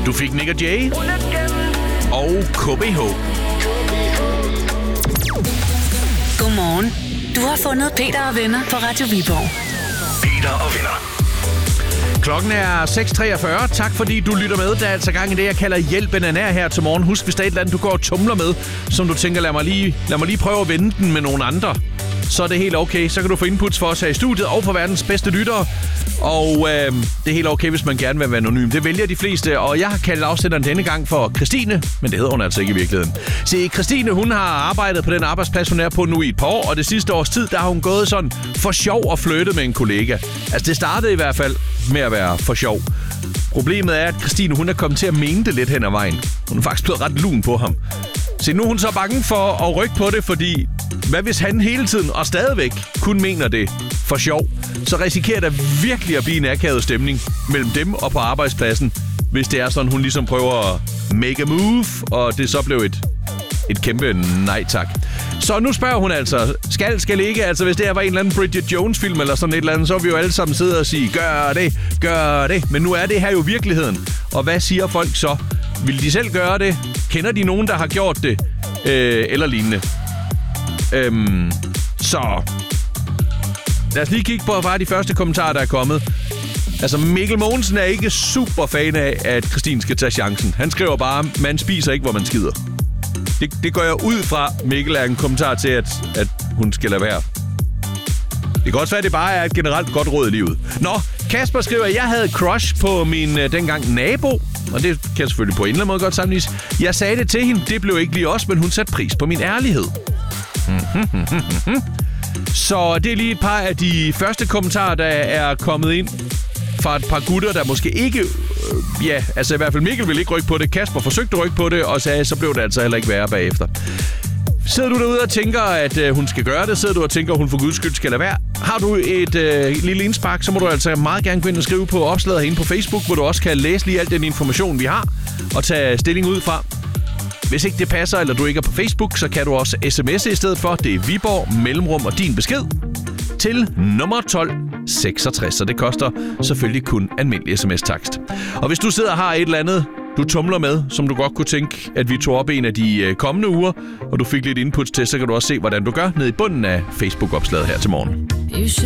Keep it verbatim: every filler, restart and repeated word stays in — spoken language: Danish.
Du fik Nick og Jay og K B H. Godmorgen. Du har fundet Peter og venner på Radio Viborg. Peter og venner. Klokken er seks treogfyrre. Tak fordi du lytter med. Der er altså gang i det, jeg kalder hjælpen er nær her til morgen. Husk, hvis der er et eller andet, du går og tumler med, som du tænker, lad mig lige, lad mig lige prøve at vende den med nogle andre, så er det helt okay. Så kan du få inputs for os her i studiet og for verdens bedste lyttere. Og øh, det er helt okay, hvis man gerne vil være anonym. Det vælger de fleste, og jeg har kaldt afsenderen denne gang for Christine, men det hedder hun altså ikke i virkeligheden. Se, Christine, hun har arbejdet på den arbejdsplads, hun er på nu i et par år, og det sidste års tid, der har hun gået sådan for sjov og flyttet med en kollega. Altså, det startede i hvert fald med at være for sjov. Problemet er, at Christine, hun er kommet til at mene det lidt hen ad vejen. Hun er faktisk blevet ret lun på ham. Så nu er hun så bange for at rykke på det, fordi hvad hvis han hele tiden og stadigvæk kun mener det for sjov, så risikerer der virkelig at blive en akavet stemning mellem dem og på arbejdspladsen, hvis det er sådan, hun ligesom prøver at make a move, og det så blev et, et kæmpe nej tak. Så nu spørger hun altså, skal, skal ikke, altså hvis det her var en eller anden Bridget Jones-film eller sådan et eller andet, så vil vi jo alle sammen sidde og sige, gør det, gør det. Men nu er det her jo virkeligheden. Og hvad siger folk så? Vil de selv gøre det? Kender de nogen, der har gjort det? Øh, eller lignende? Øhm, så lad os lige kigge på bare de første kommentarer, der er kommet. Altså, Mikkel Mogensen er ikke super fan af, at Christine skal tage chancen. Han skriver bare, man spiser ikke, hvor man skider. Det, det går jeg ud fra, Mikkel er en kommentar til, at, at hun skal lade være. Det kan også være, at det bare er et generelt godt råd i livet. Nå, Kasper skriver, at jeg havde crush på min øh, dengang nabo. Og det kan jeg selvfølgelig på en eller anden måde godt sammenlignes. Jeg sagde det til hende, det blev ikke lige os, men hun satte pris på min ærlighed. Så det er lige et par af de første kommentarer, der er kommet ind fra et par gutter, der måske ikke... Øh, ja, altså i hvert fald Mikkel ville ikke rykke på det. Kasper forsøgte at rykke på det, og sagde, så blev det altså heller ikke værre bagefter. Sidder du derude og tænker, at øh, hun skal gøre det? Sidder du og tænker, at hun for guds skyld skal lade være? Har du et øh, lille indspark, så må du altså meget gerne gå ind og skrive på opslaget herinde på Facebook, hvor du også kan læse lige al den information, vi har, og tage stilling ud fra. Hvis ikke det passer, eller du ikke er på Facebook, så kan du også sms'e i stedet for. Det er Viborg, mellemrum og din besked til nummer tolv seksogtres, så det koster selvfølgelig kun almindelig sms-takst. Og hvis du sidder og har et eller andet, du tumler med, som du godt kunne tænke, at vi tog op en af de kommende uger, og du fik lidt inputs til, så kan du også se, hvordan du gør nede i bunden af Facebook-opslaget her til morgen.